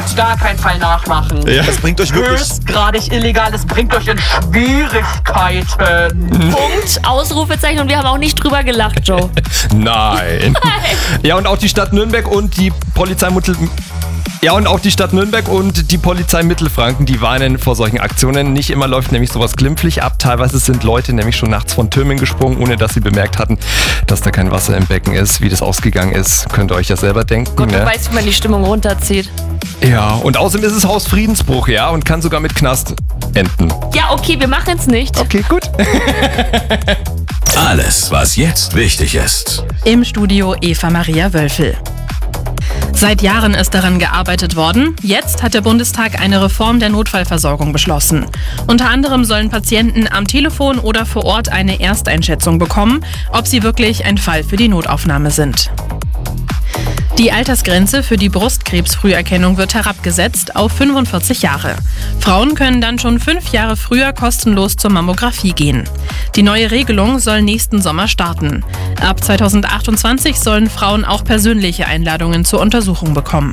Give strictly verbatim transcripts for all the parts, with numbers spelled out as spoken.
auf gar keinen Fall nachmachen. Ja. Das bringt euch wirklich... Höchstgradig illegal, das bringt euch in Schwierigkeiten. Punkt, Ausrufezeichen, und wir haben auch nicht drüber gelacht, Joe. Nein. Ja, und auch die Stadt Nürnberg und die Polizei Mittel... Ja, und auch die Stadt Nürnberg und die Polizei Mittelfranken, die warnen vor solchen Aktionen. Nicht immer läuft nämlich sowas glimpflich ab. Teilweise sind Leute nämlich schon nachts von Türmen gesprungen, ohne dass sie bemerkt hatten, dass da kein Wasser im Becken ist. Wie das ausgegangen ist, könnt ihr euch ja selber denken. Gott, du ne? weißt, wie man die Stimmung runterzieht. Ja, und außerdem ist es Hausfriedensbruch, ja, und kann sogar mit Knast enden. Ja, okay, wir machen es nicht. Okay, gut. Alles, was jetzt wichtig ist. Im Studio Eva Maria Wölfel. Seit Jahren ist daran gearbeitet worden. Jetzt hat der Bundestag eine Reform der Notfallversorgung beschlossen. Unter anderem sollen Patienten am Telefon oder vor Ort eine Ersteinschätzung bekommen, ob sie wirklich ein Fall für die Notaufnahme sind. Die Altersgrenze für die Brustkrebsfrüherkennung wird herabgesetzt auf fünfundvierzig Jahre. Frauen können dann schon fünf Jahre früher kostenlos zur Mammographie gehen. Die neue Regelung soll nächsten Sommer starten. Ab zweitausendachtundzwanzig sollen Frauen auch persönliche Einladungen zur Untersuchung bekommen.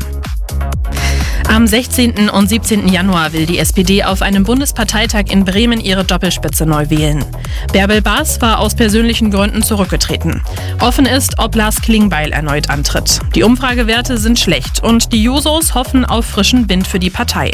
Am sechzehnten und siebzehnten Januar will die S P D auf einem Bundesparteitag in Bremen ihre Doppelspitze neu wählen. Bärbel Baas war aus persönlichen Gründen zurückgetreten. Offen ist, ob Lars Klingbeil erneut antritt. Die Umfragewerte sind schlecht und die Jusos hoffen auf frischen Wind für die Partei.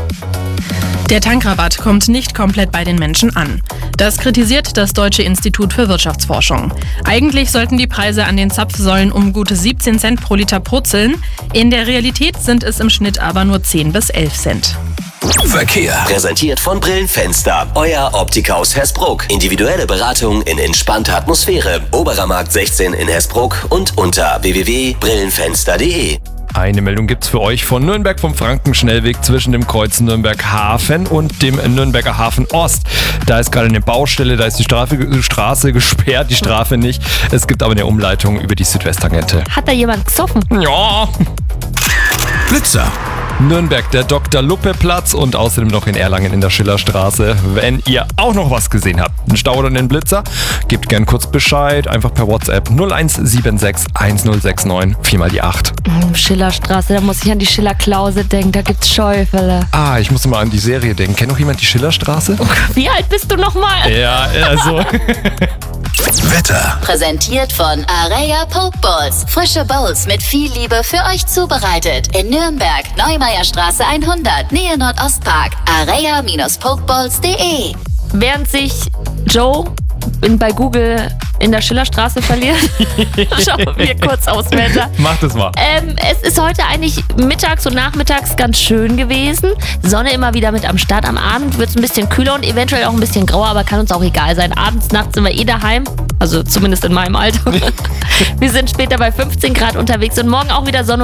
Der Tankrabatt kommt nicht komplett bei den Menschen an. Das kritisiert das Deutsche Institut für Wirtschaftsforschung. Eigentlich sollten die Preise an den Zapfsäulen um gute siebzehn Cent pro Liter purzeln. In der Realität sind es im Schnitt aber nur zehn bis elf Cent. Verkehr. Präsentiert von Brillenfenster. Euer Optiker aus Hersbruck. Individuelle Beratung in entspannter Atmosphäre. Oberer Markt sechzehn in Hersbruck und unter w w w punkt brillenfenster punkt de. Eine Meldung gibt's für euch von Nürnberg vom Frankenschnellweg zwischen dem Kreuz Nürnberg Hafen und dem Nürnberger Hafen Ost. Da ist gerade eine Baustelle, da ist die Strafe, Straße gesperrt, die Strafe nicht. Es gibt aber eine Umleitung über die Südwesttangente. Hat da jemand gesoffen? Ja. Blitzer. Nürnberg, der Doktor Luppe Platz und außerdem noch in Erlangen in der Schillerstraße. Wenn ihr auch noch was gesehen habt, einen Stau oder einen Blitzer, gebt gern kurz Bescheid, einfach per WhatsApp null eins sieben sechs eins null sechs neun vier mal die acht. Schillerstraße, da muss ich an die Schillerklause denken, da gibt's Schäufele. Ah, ich muss mal an die Serie denken. Kennt noch jemand die Schillerstraße? Wie alt bist du nochmal? Ja, also... Wetter. Präsentiert von Area Pokeballs. Frische Bowls mit viel Liebe für euch zubereitet. In Nürnberg, Neumeierstraße hundert, Nähe Nordostpark. area Pokeballs punkt de. Während sich Joe in, bei Google in der Schillerstraße verliert, schauen wir kurz aufs Wetter. Mach das mal. Ähm, es ist heute eigentlich mittags und nachmittags ganz schön gewesen. Sonne immer wieder mit am Start. Am Abend wird es ein bisschen kühler und eventuell auch ein bisschen grauer, aber kann uns auch egal sein. Abends, nachts sind wir eh daheim. Also zumindest in meinem Alter. Wir sind später bei fünfzehn Grad unterwegs und morgen auch wieder Sonne.